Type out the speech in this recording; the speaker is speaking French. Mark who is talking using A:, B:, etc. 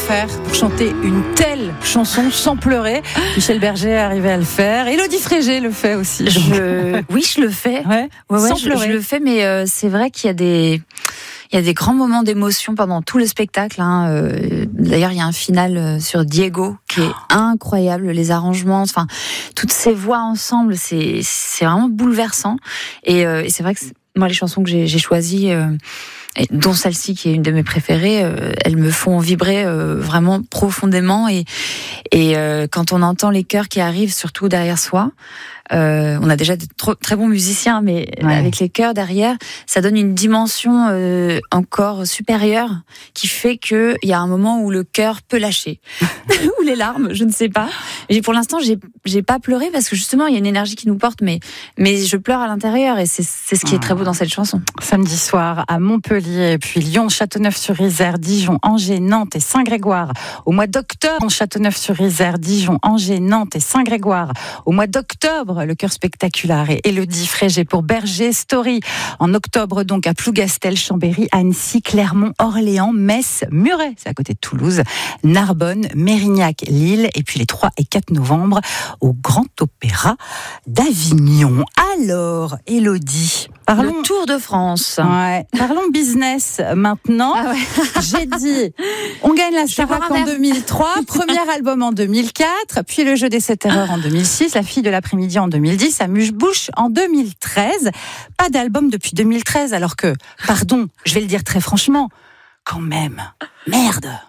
A: faire pour chanter une telle chanson sans pleurer? Michel Berger est arrivé à le faire. Élodie Frégé le fait aussi.
B: Oui, je le fais.
A: Ouais, sans pleurer.
B: Je le fais, mais c'est vrai qu'il y a des grands moments d'émotion pendant tout le spectacle. D'ailleurs, il y a un final sur Diego qui est incroyable. Les arrangements, enfin, toutes ces voix ensemble, c'est vraiment bouleversant. Et c'est vrai que moi, les chansons que j'ai choisies, dont celle-ci qui est une de mes préférées, elles me font vibrer vraiment profondément. Et quand on entend les chœurs qui arrivent, surtout derrière soi, on a déjà de très bons musiciens, mais avec les chœurs derrière, ça donne une dimension encore supérieure qui fait qu'il y a un moment où le cœur peut lâcher. Ou les larmes, je ne sais pas. Et pour l'instant, j'ai pas pleuré parce que justement, il y a une énergie qui nous porte, mais je pleure à l'intérieur et c'est ce qui est très beau dans cette chanson.
A: Samedi soir à Montpellier, puis Lyon, Châteauneuf-sur-Isère, Dijon, Angers, Nantes et Saint-Grégoire. Au mois d'octobre, Châteauneuf-sur-Isère, Dijon, Angers, Nantes et Saint-Grégoire. Au mois d'octobre, le Chœur Spectaculaire et Élodie Frégé pour Berger Story. En octobre, donc, à Plougastel, Chambéry, Annecy, Clermont, Orléans, Metz, Muret, c'est à côté de Toulouse, Narbonne, Mérignac, Lille, et puis les 3 et 4 novembre au Grand Opéra d'Avignon. Alors, Élodie, parlons
B: le Tour de France.
A: Ouais, parlons business maintenant.
B: Ah ouais.
A: J'ai dit, on gagne la Starac en 2003, premier album en 2004, puis le jeu des 7 erreurs en 2006, la fille de l'après-midi en 2010, Amuse-Bouche en 2013. Pas d'album depuis 2013, alors que, pardon, je vais le dire très franchement, quand même, merde.